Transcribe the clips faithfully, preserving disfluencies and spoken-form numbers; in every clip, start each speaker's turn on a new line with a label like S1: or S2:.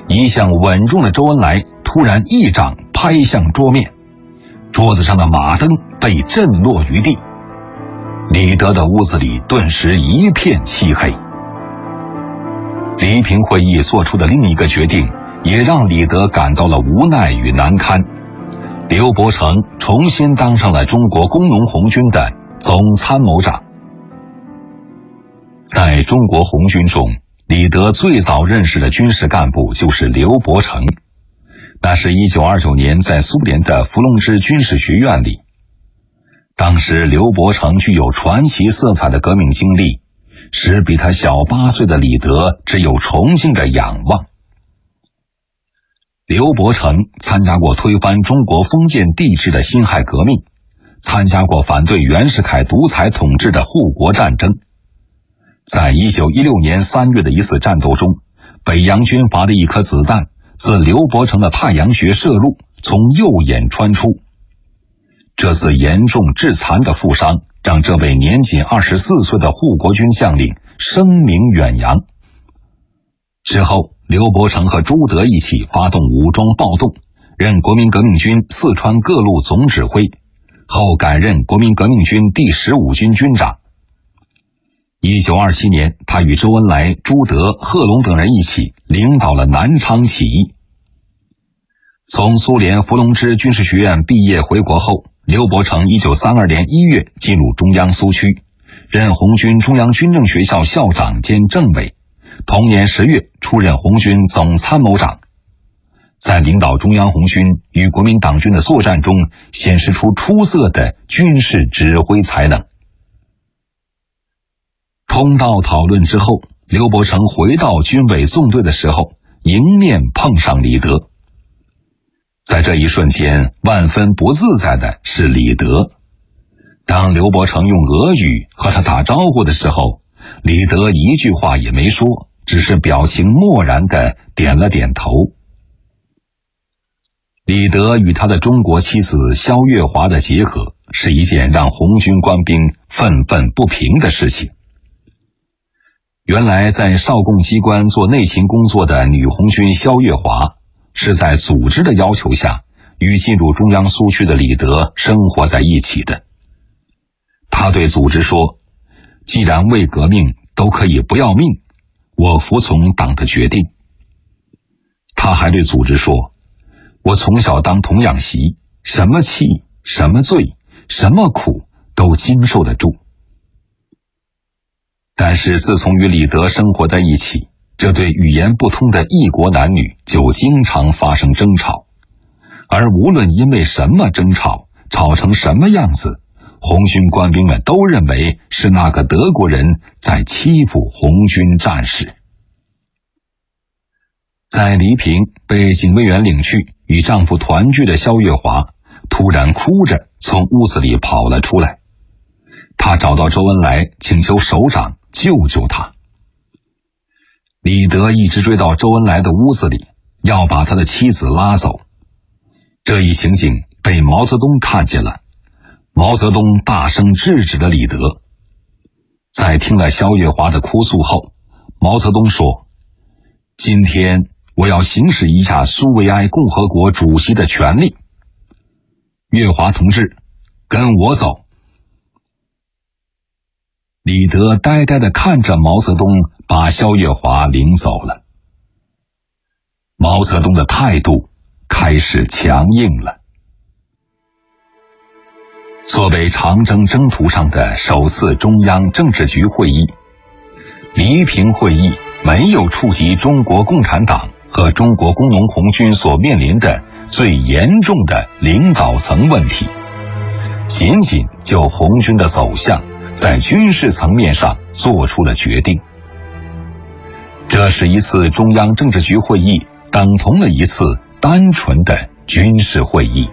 S1: 一向稳重的周恩来突然一掌拍向桌面，桌子上的马灯被震落于地，李德的屋子里顿时一片漆黑。黎平会议做出的另一个决定也让李德感到了无奈与难堪，刘伯承重新当上了中国工农红军的总参谋长。在中国红军中，李德最早认识的军事干部就是刘伯承，那是一九二九年在苏联的伏龙芝军事学院里。当时刘伯承具有传奇色彩的革命经历，使比他小八岁的李德只有崇敬的仰望。刘伯承参加过推翻中国封建帝制的辛亥革命，参加过反对袁世凯独裁统治的护国战争。在一九一六年三月的一次战斗中，北洋军阀的一颗子弹自刘伯承的太阳穴射入，从右眼穿出。这次严重致残的负伤让这位年仅二十四岁的护国军将领声名远扬。之后，刘伯承和朱德一起发动武装暴动，任国民革命军四川各路总指挥，后改任国民革命军第十五军军长。一九二七年，他与周恩来、朱德、贺龙等人一起领导了南昌起义。从苏联伏龙芝军事学院毕业回国后，刘伯承一九三二年一月进入中央苏区，任红军中央军政学校校长兼政委，同年十月出任红军总参谋长。在领导中央红军与国民党军的作战中，显示出出色的军事指挥才能。通道讨论之后，刘伯承回到军委纵队的时候，迎面碰上李德。在这一瞬间，万分不自在的是李德。当刘伯承用俄语和他打招呼的时候，李德一句话也没说，只是表情漠然的点了点头。李德与他的中国妻子萧月华的结合，是一件让红军官兵愤愤不平的事情。原来在少共机关做内勤工作的女红军萧月华，是在组织的要求下与进入中央苏区的李德生活在一起的。他对组织说，既然为革命都可以不要命，我服从党的决定。他还对组织说，我从小当童养媳，什么气、什么罪、什么苦都经受得住。但是自从与李德生活在一起，这对语言不通的异国男女就经常发生争吵，而无论因为什么争吵，吵成什么样子，红军官兵们都认为是那个德国人在欺负红军战士。在黎平被警卫员领去与丈夫团聚的萧月华，突然哭着从屋子里跑了出来。她找到周恩来，请求首长救救她。李德一直追到周恩来的屋子里，要把他的妻子拉走。这一情景被毛泽东看见了，毛泽东大声制止了李德。在听了萧月华的哭诉后，毛泽东说，今天我要行使一下苏维埃共和国主席的权利。月华同志，跟我走。李德呆呆地看着毛泽东把萧月华领走了。毛泽东的态度开始强硬了。作为长征征途上的首次中央政治局会议，黎平会议没有触及中国共产党和中国工农红军所面临的最严重的领导层问题，仅仅就红军的走向在军事层面上做出了决定。这是一次中央政治局会议，等同了一次单纯的军事会议。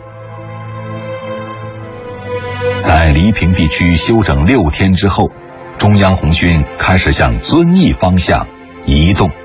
S1: 在黎平地区休整六天之后，中央红军开始向遵义方向移动。